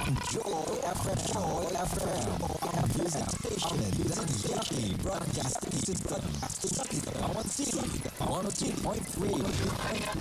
Joy FM, Joy FM, ang music station dedicated broadcasting to Kalawan City, 102.3